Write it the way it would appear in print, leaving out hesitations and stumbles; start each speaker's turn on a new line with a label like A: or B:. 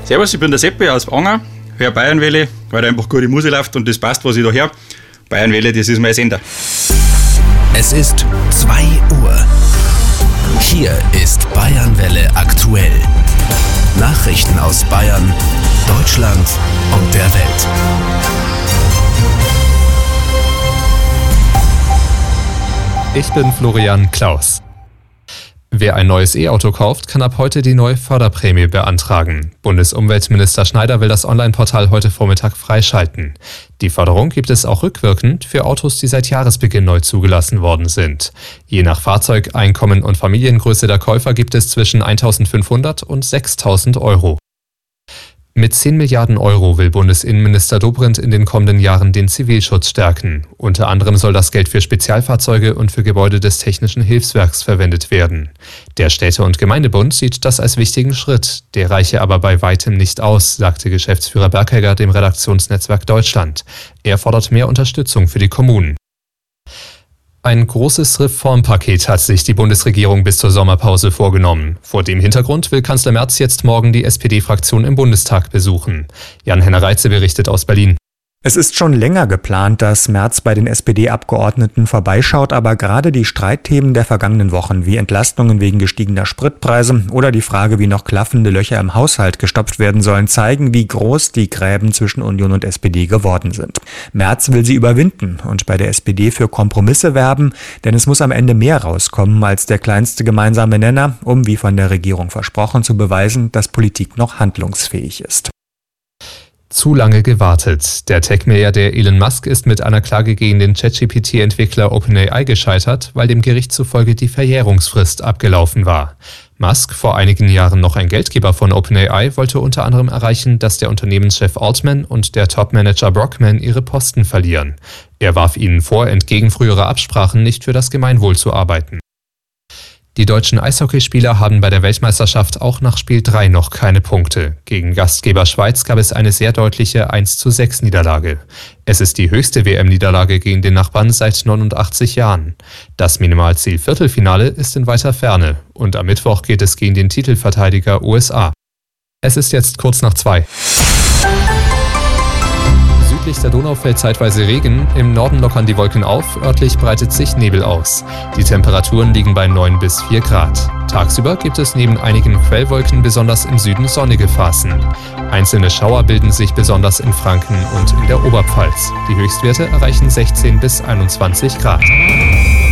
A: Servus, ich bin der Seppi aus Anger, höre Bayernwelle, weil da einfach gute Musik läuft und das passt, was ich da höre. Bayernwelle, das ist mein Sender.
B: Es ist 2 Uhr. Hier ist Bayernwelle aktuell. Nachrichten aus Bayern, Deutschland und der Welt.
C: Ich bin Florian Klaus. Wer ein neues E-Auto kauft, kann ab heute die neue Förderprämie beantragen. Bundesumweltminister Schneider will das Online-Portal heute Vormittag freischalten. Die Förderung gibt es auch rückwirkend für Autos, die seit Jahresbeginn neu zugelassen worden sind. Je nach Fahrzeug, Einkommen und Familiengröße der Käufer gibt es zwischen 1.500 und 6.000 Euro. Mit 10 Milliarden Euro will Bundesinnenminister Dobrindt in den kommenden Jahren den Zivilschutz stärken. Unter anderem soll das Geld für Spezialfahrzeuge und für Gebäude des Technischen Hilfswerks verwendet werden. Der Städte- und Gemeindebund sieht das als wichtigen Schritt. Der reiche aber bei weitem nicht aus, sagte Geschäftsführer Berghegger dem Redaktionsnetzwerk Deutschland. Er fordert mehr Unterstützung für die Kommunen. Ein großes Reformpaket hat sich die Bundesregierung bis zur Sommerpause vorgenommen. Vor dem Hintergrund will Kanzler Merz jetzt morgen die SPD-Fraktion im Bundestag besuchen. Jan-Henner Reitze berichtet aus Berlin.
D: Es ist schon länger geplant, dass Merz bei den SPD-Abgeordneten vorbeischaut, aber gerade die Streitthemen der vergangenen Wochen, wie Entlastungen wegen gestiegener Spritpreise oder die Frage, wie noch klaffende Löcher im Haushalt gestopft werden sollen, zeigen, wie groß die Gräben zwischen Union und SPD geworden sind. Merz will sie überwinden und bei der SPD für Kompromisse werben, denn es muss am Ende mehr rauskommen als der kleinste gemeinsame Nenner, um, wie von der Regierung versprochen, zu beweisen, dass Politik noch handlungsfähig ist.
C: Zu lange gewartet. Der Tech-Milliardär Elon Musk ist mit einer Klage gegen den ChatGPT-Entwickler OpenAI gescheitert, weil dem Gericht zufolge die Verjährungsfrist abgelaufen war. Musk, vor einigen Jahren noch ein Geldgeber von OpenAI, wollte unter anderem erreichen, dass der Unternehmenschef Altman und der Topmanager Brockman ihre Posten verlieren. Er warf ihnen vor, entgegen früherer Absprachen nicht für das Gemeinwohl zu arbeiten. Die deutschen Eishockeyspieler haben bei der Weltmeisterschaft auch nach Spiel 3 noch keine Punkte. Gegen Gastgeber Schweiz gab es eine sehr deutliche 1:6 Niederlage. Es ist die höchste WM-Niederlage gegen den Nachbarn seit 89 Jahren. Das Minimalziel Viertelfinale ist in weiter Ferne und am Mittwoch geht es gegen den Titelverteidiger USA. Es ist jetzt kurz nach 2. Südlich der Donau fällt zeitweise Regen, im Norden lockern die Wolken auf, örtlich breitet sich Nebel aus. Die Temperaturen liegen bei 9 bis 4 Grad. Tagsüber gibt es neben einigen Quellwolken besonders im Süden sonnige Phasen. Einzelne Schauer bilden sich besonders in Franken und in der Oberpfalz. Die Höchstwerte erreichen 16 bis 21 Grad.